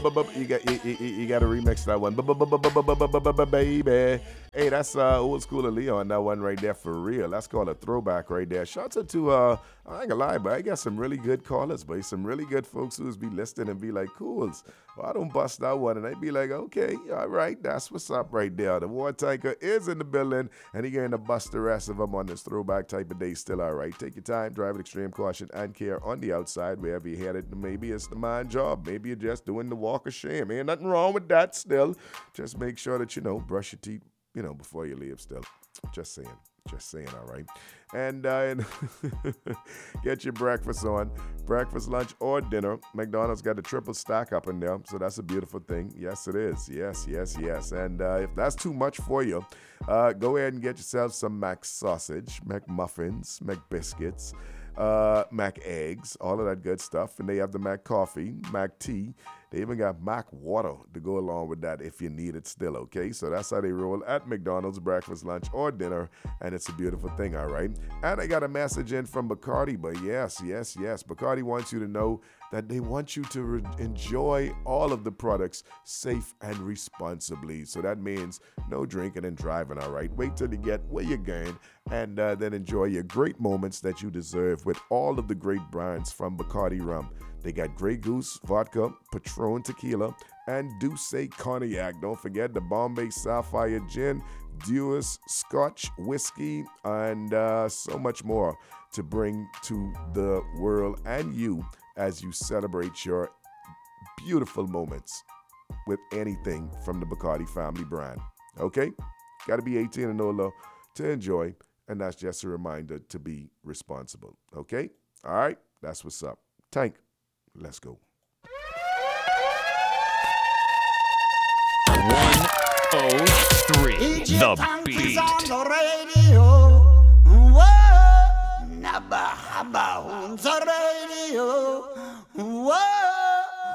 You got to remix that one, baby. Hey, that's old school of Leon. That one right there for real. That's called a throwback right there. Shouts out to I ain't gonna lie, but I got some really good callers, but some really good folks who's be listening and be like, "Cools." Well, I don't bust that one, and they be like, "Okay, all right, that's what's up right there." The war tanker is in the building, and he going to bust the rest of them on this throwback type of day. Still all right. Take your time, drive with extreme caution and care on the outside, wherever you headed. Maybe it's the mind job, maybe you're just doing the walk of shame. Ain't nothing wrong with that. Still, just make sure that brush your teeth, before you leave. Still, just saying. Just saying, all right. And get your breakfast on. Breakfast, lunch, or dinner. McDonald's got a triple stack up in there, so that's a beautiful thing. Yes, it is. Yes, yes, yes. And if that's too much for you, go ahead and get yourself some Mac sausage, Mac muffins, Mac biscuits, Mac eggs, all of that good stuff. And they have the Mac coffee, Mac tea. They even got Mac water to go along with that if you need it still, okay? So that's how they roll at McDonald's, breakfast, lunch, or dinner, and it's a beautiful thing, all right? And I got a message in from Bacardi, but yes. Bacardi wants you to know that they want you to enjoy all of the products safe and responsibly. So that means no drinking and driving, all right? Wait till you get where you're going, and then enjoy your great moments that you deserve with all of the great brands from Bacardi Rum. They got Grey Goose vodka, Patron tequila, and Douce cognac. Don't forget the Bombay Sapphire gin, Dewar's Scotch whiskey, and so much more to bring to the world and you as you celebrate your beautiful moments with anything from the Bacardi family brand. Okay? Got to be 18 and older to enjoy, and that's just a reminder to be responsible. Okay? All right? That's what's up. Tank. Let's go. 103, the beat. On the radio. Whoa. Naba haba hunzare.